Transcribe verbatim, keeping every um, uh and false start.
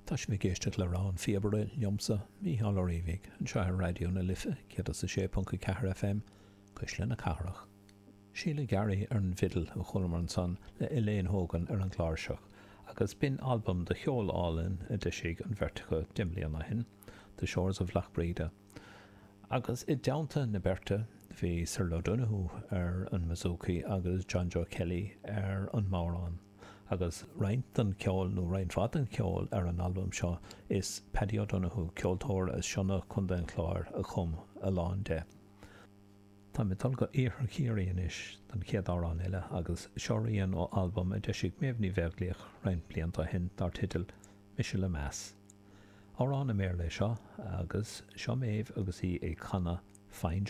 Tá sé géiste le rán fiebre liomsa mí hallóríhíh an se radio na lifa cead a sa sé punca cehar F M chuis le na carach. Síle Gary ar an vidal a chulmar san le Elaine Hogan ar an chláirseach agus bin album de cheol álinn a deisiigh an verticha dimlíonna hin, The Shores of Lochbrida. Agus i daanta na berta hí Sir O'Donoghue ar an Mazuki agus John Joe Kelly ar an Márán. Agus roinnt an ceol nó roinnt fad an ceol ar an album seo is Paddy O'Donoghue ceoltóir as seanna chun den chláir a chum a lán de. Tá mi tal go éthar chéiríon is den chéad árán eile agus seoiríonn ó album a deisiigh méhní bheaglaíoch roinnt blianta hin dar titil Mise le Meas. Árán a mér lei seo agus seo méh agus í é chana Fine